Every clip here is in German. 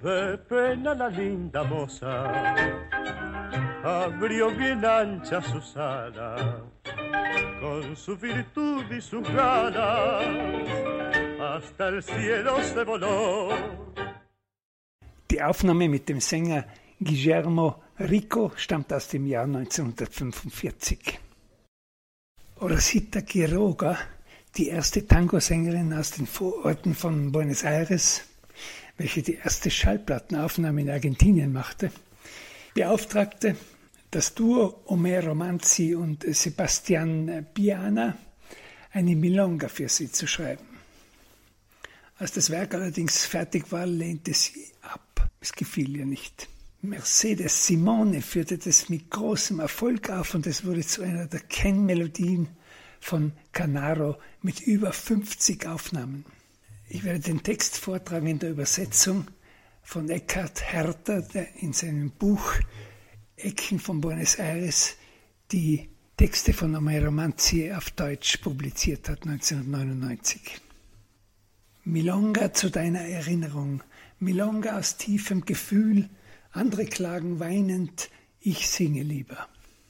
De pena la linda moza abrió bien ancha sus alas, con su virtud y sus ganas hasta el cielo se voló. Die Aufnahme mit dem Sänger Guillermo Rico stammt aus dem Jahr 1945. Rosita Quiroga, die erste Tango-Sängerin aus den Vororten von Buenos Aires, welche die erste Schallplattenaufnahme in Argentinien machte, beauftragte das Duo Homero Manzi und Sebastián Piana, eine Milonga für sie zu schreiben. Als das Werk allerdings fertig war, lehnte sie ab. Es gefiel ihr nicht. Mercedes Simone führte das mit großem Erfolg auf und es wurde zu einer der Kennmelodien von Canaro mit über 50 Aufnahmen. Ich werde den Text vortragen in der Übersetzung von Eckhard Herter, der in seinem Buch Ecken von Buenos Aires die Texte von Homero Manzi auf Deutsch publiziert hat, 1999. Milonga zu deiner Erinnerung, Milonga aus tiefem Gefühl, andere klagen weinend, ich singe lieber.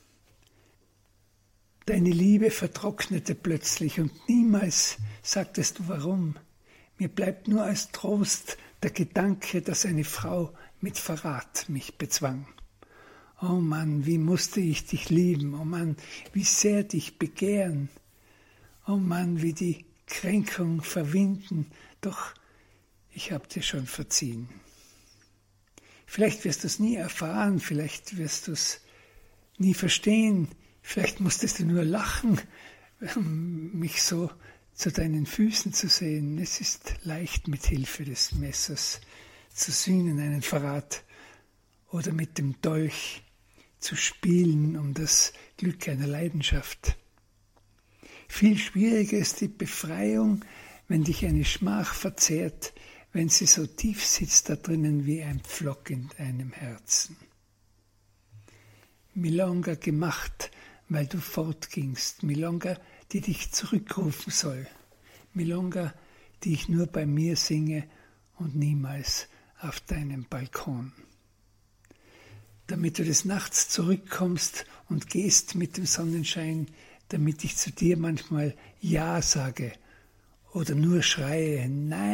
Deine Liebe vertrocknete plötzlich und niemals sagtest du warum. Mir bleibt nur als Trost der Gedanke, dass eine Frau mit Verrat mich bezwang. Oh Mann, wie musste ich dich lieben, oh Mann, wie sehr dich begehren. Oh Mann, wie die Kränkung verwinden, doch ich hab dir schon verziehen. Vielleicht wirst du es nie erfahren, vielleicht wirst du es nie verstehen, vielleicht musstest du nur lachen, mich so zu deinen Füßen zu sehen. Es ist leicht, mit Hilfe des Messers zu sühnen, einen Verrat, oder mit dem Dolch zu spielen um das Glück einer Leidenschaft. Viel schwieriger ist die Befreiung, wenn dich eine Schmach verzehrt, wenn sie so tief sitzt da drinnen wie ein Pflock in deinem Herzen. Milonga gemacht, weil du fortgingst, Milonga, die dich zurückrufen soll, Milonga, die ich nur bei mir singe und niemals auf deinem Balkon. Damit du des Nachts zurückkommst und gehst mit dem Sonnenschein, damit ich zu dir manchmal Ja sage oder nur schreie, nein.